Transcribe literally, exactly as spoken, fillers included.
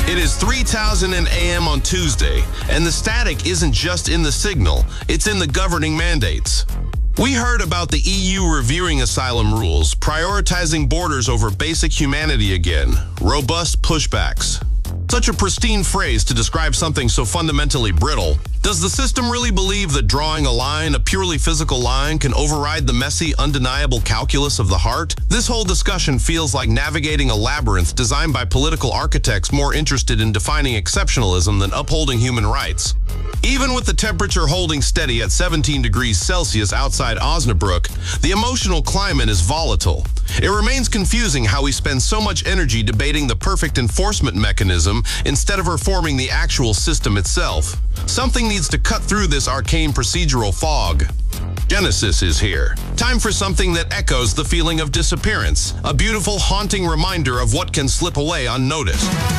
It is three thousand a m on Tuesday, and the static isn't just in the signal, it's in the governing mandates. We heard about the E U reviewing asylum rules, prioritizing borders over basic humanity again. Robust pushbacks. Such a pristine phrase to describe something so fundamentally brittle. Does the system really believe that drawing a line, a purely physical line, can override the messy, undeniable calculus of the heart? This whole discussion feels like navigating a labyrinth designed by political architects more interested in defining exceptionalism than upholding human rights. Even with the temperature holding steady at seventeen degrees Celsius outside Osnabrück, the emotional climate is volatile. It remains confusing how we spend so much energy debating the perfect enforcement mechanism instead of reforming the actual system itself. Something needs to cut through this arcane procedural fog. Genesis is here. Time for something that echoes the feeling of disappearance, a beautiful, haunting reminder of what can slip away unnoticed.